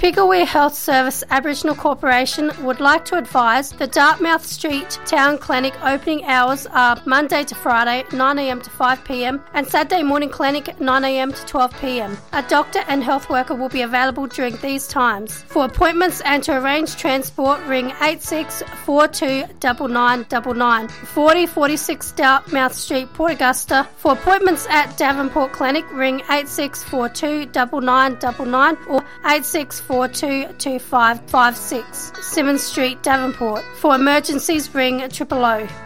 Pigawee Health Service Aboriginal Corporation would like to advise the Dartmouth Street Town Clinic opening hours are Monday to Friday 9am to 5pm and Saturday morning clinic 9am to 12pm. A doctor and health worker will be available during these times. For appointments and to arrange transport, ring 86429999, 4046 Dartmouth Street, Port Augusta. For appointments at Davenport Clinic, ring 86429999 or 86422556, Simmons Street, Davenport. For emergencies, ring 000.